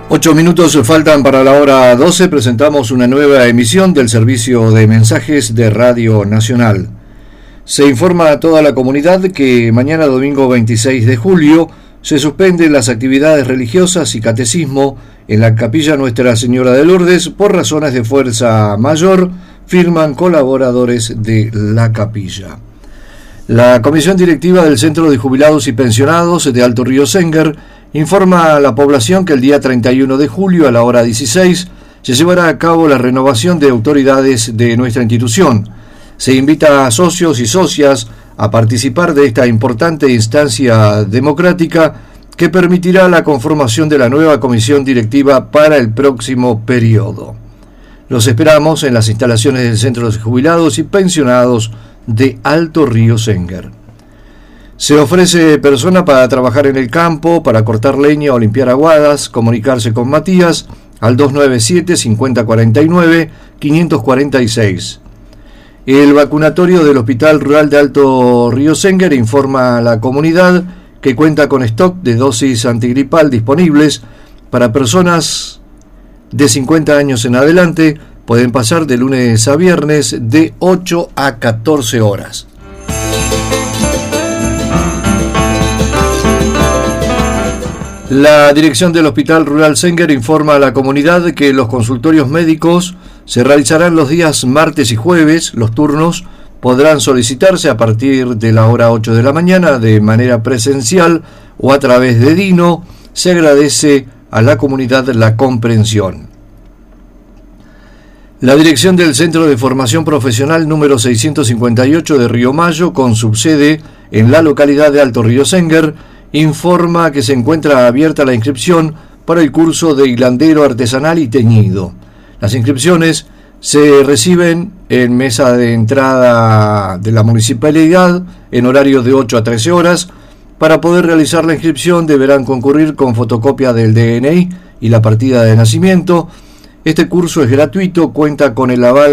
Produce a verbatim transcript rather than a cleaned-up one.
Ocho minutos faltan para la hora doce. Presentamos una nueva emisión del servicio de mensajes de Radio Nacional. Se informa a toda la comunidad que mañana domingo veintiséis de julio se suspenden las actividades religiosas y catecismo en la capilla Nuestra Señora de Lourdes por razones de fuerza mayor, firman colaboradores de la capilla. La comisión directiva del Centro de Jubilados y Pensionados de Alto Río Senguer informa a la población que el día treinta y uno de julio a la hora dieciséis se llevará a cabo la renovación de autoridades de nuestra institución. Se invita a socios y socias a participar de esta importante instancia democrática que permitirá la conformación de la nueva comisión directiva para el próximo periodo. Los esperamos en las instalaciones del Centro de Jubilados y Pensionados de Alto Río Senguer. Se ofrece persona para trabajar en el campo, para cortar leña o limpiar aguadas. Comunicarse con Matías al dos nueve siete, cinco cero cuatro nueve, cinco cuatro seis. El vacunatorio del Hospital Rural de Alto Río Senguer informa a la comunidad que cuenta con stock de dosis antigripal disponibles para personas de cincuenta años en adelante. Pueden pasar de lunes a viernes de ocho a catorce horas. La dirección del Hospital Rural Senguer informa a la comunidad que los consultorios médicos se realizarán los días martes y jueves. Los turnos podrán solicitarse a partir de la hora ocho de la mañana de manera presencial o a través de Dino. Se agradece a la comunidad la comprensión. La dirección del Centro de Formación Profesional número seiscientos cincuenta y ocho de Río Mayo, con subsede en la localidad de Alto Río Senguer, informa que se encuentra abierta la inscripción para el curso de hilandero artesanal y teñido. Las inscripciones se reciben en mesa de entrada de la municipalidad en horario de ocho a trece horas. Para poder realizar la inscripción deberán concurrir con fotocopia del D N I y la partida de nacimiento. Este curso es gratuito, cuenta con el aval